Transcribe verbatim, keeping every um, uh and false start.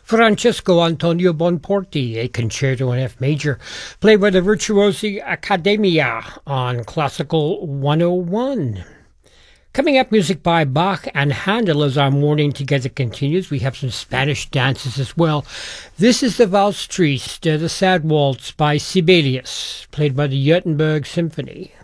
Francesco Antonio Bonporti, a concerto in F major, played by the Virtuosi Accademia on Classical one oh one. Coming up, music by Bach and Handel as our morning together continues. We have some Spanish dances as well. This is the Valse Triste, the Sad Waltz by Sibelius, played by the Württemberg Symphony.